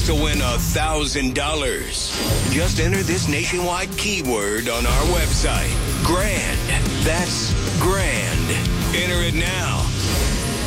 to win $1,000. Just enter this nationwide keyword on our website. Grand. That's grand. Enter it now